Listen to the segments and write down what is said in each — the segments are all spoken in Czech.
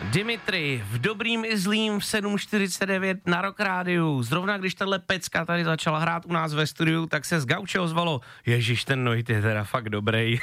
Dimitri, v dobrým i zlým v 7:49 na Rock Rádiu. Zrovna když tahle pecka tady začala hrát u nás ve studiu, tak se z gauče ozvalo, ježiš, ten Noit je teda fakt dobrý.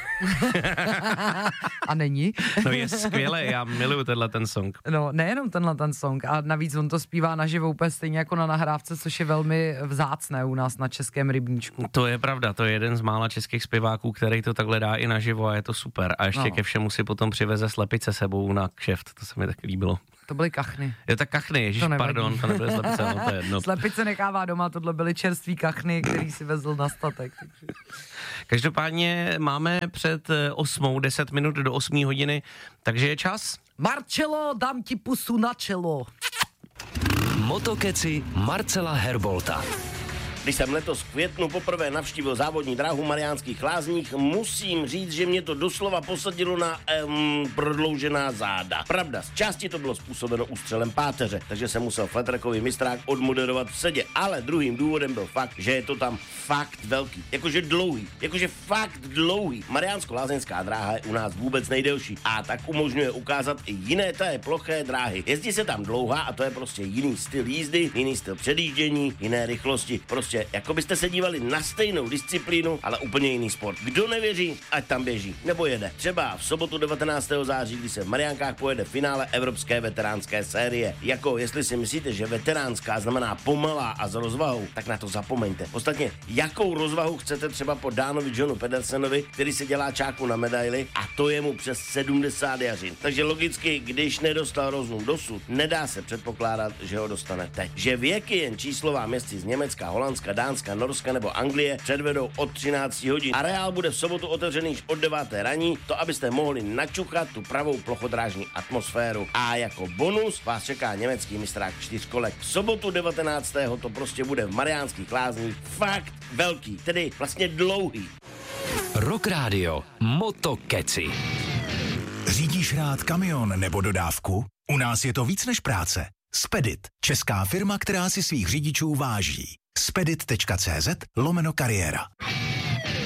A není? No je skvělé, já miluju ten song. No, nejenom ten song, a navíc on to zpívá naživo úplně stejně jako na nahrávce, což je velmi vzácné u nás na českém rybníčku. To je pravda, to je jeden z mála českých zpěváků, který to takhle dá i naživo a je to super. A ještě ke všemu si potom přiveze slepice sebou na kšeft, to se mi tak líbilo. To byly kachny. Je tak kachny, ježiš, pardon, to nebyly slepice, no to je jedno. Slepice nechává doma, tohle byly čerství kachny, který si vezl na statek. Takže. Každopádně máme před 10 minut do 8 hodiny, takže je čas. Marcelo, dám ti pusu na čelo. Motokeci Marcela Herbolta. Když jsem letos v květnu poprvé navštívil závodní dráhu v Mariánských Lázních, musím říct, že mě to doslova posadilo na prodloužená záda. Pravda, z části to bylo způsobeno ústřelem páteře, takže jsem musel flattrackový mistrák odmoderovat v sedě, ale druhým důvodem byl fakt, že je to tam fakt velký, jakože fakt dlouhý. Mariánsko-lázeňská dráha je u nás vůbec nejdelší a tak umožňuje ukázat i jiné té ploché dráhy. Jezdí se tam dlouhá a to je prostě jiný styl jízdy, jiný styl předjíždění, jiné rychlosti, prostě jako byste se dívali na stejnou disciplínu, ale úplně jiný sport. Kdo nevěří, ať tam běží, nebo jede. Třeba v sobotu 19. září, kdy se v Mariánkách pojede finále Evropské veteránské série. Jako jestli si myslíte, že veteránská znamená pomalá a s rozvahou, tak na to zapomeňte. Ostatně, jakou rozvahu chcete třeba po Dánovi Johnu Pedersenovi, který se dělá čáku na medaili a to je mu přes 70 jařin. Takže logicky, když nedostal rozum dosud, nedá se předpokládat, že ho dostane teď. Že věk je jen číslová, městci z Německa, Holandska, Dánska, Norska nebo Anglie předvedou od 13 hodin. Areál bude v sobotu otevřený již od 9. raní, to abyste mohli načuchat tu pravou plochodrážní atmosféru. A jako bonus vás čeká německý mistrák 4kolek. V sobotu 19. to prostě bude v Mariánských Lázních fakt velký, tedy vlastně dlouhý. Rock Radio Motokeci. Řídíš rád kamion nebo dodávku? U nás je to víc než práce. Spedit, česká firma, která si svých řidičů váží. spedit.cz/kariéra.